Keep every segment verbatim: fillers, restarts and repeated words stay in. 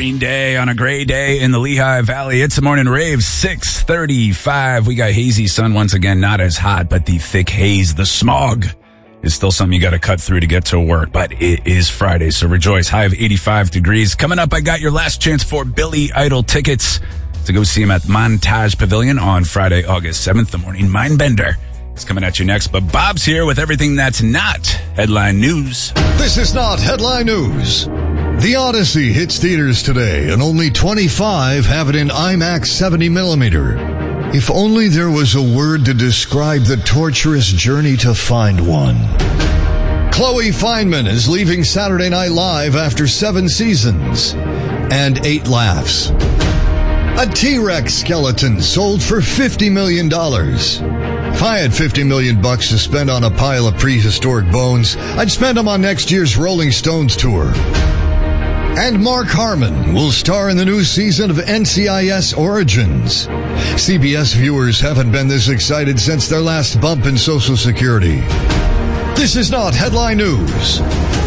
rain day on a gray day in the Lehigh Valley. It's a morning rave, six thirty-five. We got hazy sun once again, not as hot, but the thick haze, the smog is still something you got to cut through to get to work. But it is Friday, so rejoice. High of eighty-five degrees. Coming up, I got your last chance for Billy Idol tickets to go see him at Montage Pavilion on Friday, August seventh. The Morning Mindbender is coming at you next. But Bob's here with everything that's not headline news. This is not headline news. The Odyssey hits theaters today, and only twenty-five have it in IMAX seventy millimeter. If only there was a word to describe the torturous journey to find one. Chloe Fineman is leaving Saturday Night Live after seven seasons and eight laughs. A T-Rex skeleton sold for fifty million dollars. If I had fifty million bucks to spend on a pile of prehistoric bones, I'd spend them on next year's Rolling Stones tour. And Mark Harmon will star in the new season of N C I S Origins. C B S viewers haven't been this excited since their last bump in Social Security. This is not headline news.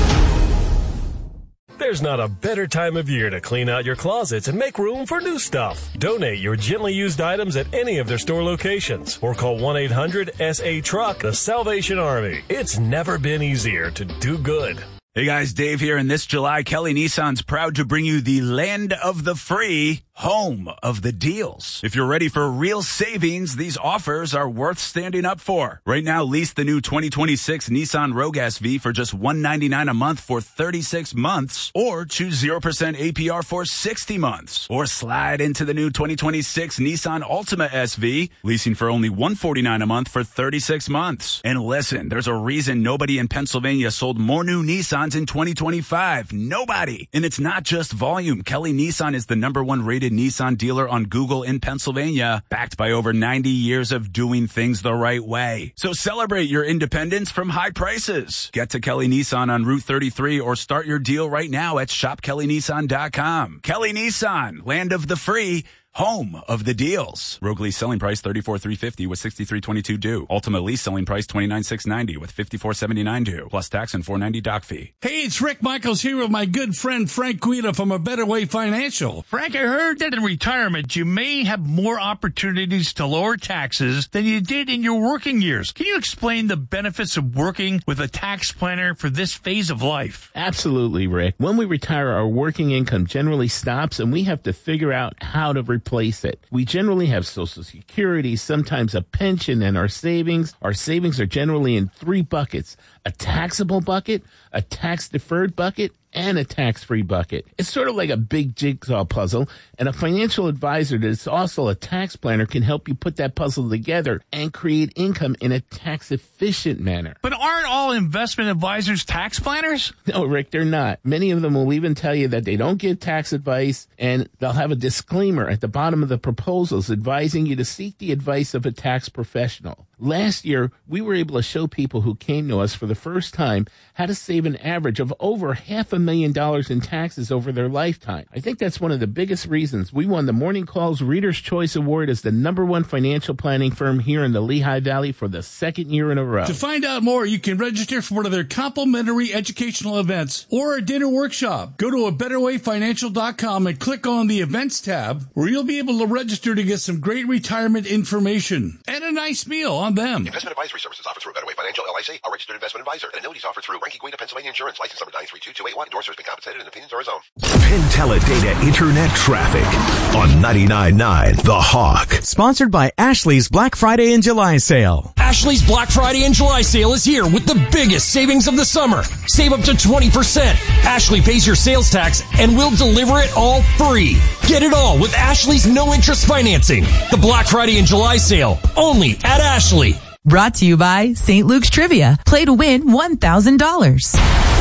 There's not a better time of year to clean out your closets and make room for new stuff. Donate your gently used items at any of their store locations or call one eight hundred S A Truck, the Salvation Army. It's never been easier to do good. Hey guys, Dave here, and this July, Kelly Nissan's proud to bring you the land of the free, home of the deals. If you're ready for real savings, these offers are worth standing up for. Right now, lease the new twenty twenty-six Nissan Rogue S V for just one hundred ninety-nine dollars a month for thirty-six months, or choose zero percent A P R for sixty months. Or slide into the new twenty twenty-six Nissan Altima S V, leasing for only one hundred forty-nine dollars a month for thirty-six months. And listen, there's a reason nobody in Pennsylvania sold more new Nissan in twenty twenty-five. Nobody. And it's not just volume. Kelly Nissan is the number one rated Nissan dealer on Google in Pennsylvania, backed by over ninety years of doing things the right way. So celebrate your independence from high prices. Get to Kelly Nissan on Route thirty-three or start your deal right now at shop kelly nissan dot com. Kelly Nissan, land of the free, home of the deals. Rogue lease selling price thirty-four thousand three hundred fifty dollars with sixty-three thousand two hundred twenty-two due. Ultimate lease selling price twenty-nine thousand six hundred ninety dollars with fifty-four thousand seven hundred ninety-nine due, plus tax and four hundred ninety dollars dock fee. Hey, it's Rick Michaels here with my good friend Frank Guida from A Better Way Financial. Frank, I heard that in retirement you may have more opportunities to lower taxes than you did in your working years. Can you explain the benefits of working with a tax planner for this phase of life? Absolutely, Rick. When we retire, our working income generally stops and we have to figure out how to replace it. We generally have Social Security, sometimes a pension, and our savings. Our savings are generally in three buckets: a taxable bucket, a tax-deferred bucket, and a tax-free bucket. It's sort of like a big jigsaw puzzle, and a financial advisor that's also a tax planner can help you put that puzzle together and create income in a tax-efficient manner. But aren't all investment advisors tax planners? No, Rick, they're not. Many of them will even tell you that they don't give tax advice, and they'll have a disclaimer at the bottom of the proposals advising you to seek the advice of a tax professional. Last year, we were able to show people who came to us for the first time how to save an average of over half a million dollars in taxes over their lifetime. I think that's one of the biggest reasons we won the Morning Call's Reader's Choice Award as the number one financial planning firm here in the Lehigh Valley for the second year in a row. To find out more, you can register for one of their complimentary educational events or a dinner workshop. Go to a better way financial dot com and click on the events tab, where you'll be able to register to get some great retirement information and a nice meal on them. Investment advisory services offered through A Better Way Financial, L L C, a registered investment advisor. And annuities offered through Ranky Guida, Pennsylvania Insurance, license number nine three two two eight one. Endorsers been compensated and opinions are his own. Penteledata Internet Traffic on ninety-nine point nine The Hawk. Sponsored by Ashley's Black Friday and July sale. Ashley's Black Friday and July sale is here with the biggest savings of the summer. Save up to twenty percent. Ashley pays your sales tax and we'll deliver it all free. Get it all with Ashley's no-interest financing. The Black Friday and July sale, only at Ashley. Brought to you by Saint Luke's Trivia. Play to win one thousand dollars.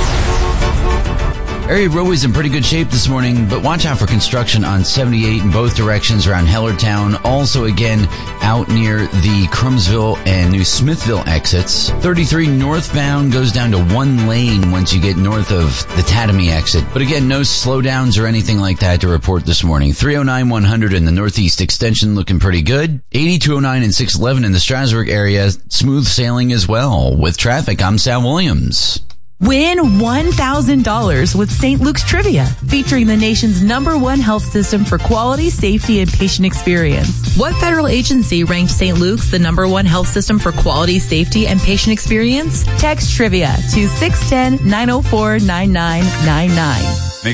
Area roadways in pretty good shape this morning, but watch out for construction on seventy-eight in both directions around Hellertown. Also, again, out near the Crumsville and New Smithville exits. thirty-three northbound goes down to one lane once you get north of the Tatamy exit. But again, no slowdowns or anything like that to report this morning. three oh nine one hundred in the Northeast extension looking pretty good. eighty two oh nine and six eleven in the Strasburg area, smooth sailing as well. With traffic, I'm Sal Williams. Win one thousand dollars with Saint Luke's Trivia, featuring the nation's number one health system for quality, safety, and patient experience. What federal agency ranked Saint Luke's the number one health system for quality, safety, and patient experience? Text Trivia to six one zero, nine zero four, nine nine nine nine.